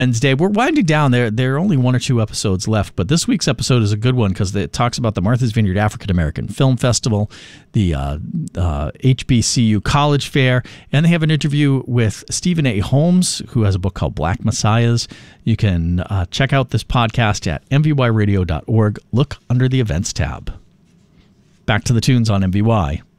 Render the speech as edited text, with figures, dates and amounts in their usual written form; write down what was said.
Wednesday. We're winding down. There are only 1 or 2 episodes left, but this week's episode is a good one because it talks about the Martha's Vineyard African American Film Festival, the HBCU College Fair, and they have an interview with Stephen A. Holmes, who has a book called Black Messiahs. You can check out this podcast at mvyradio.org. Look under the events tab. Back to the tunes on MVY.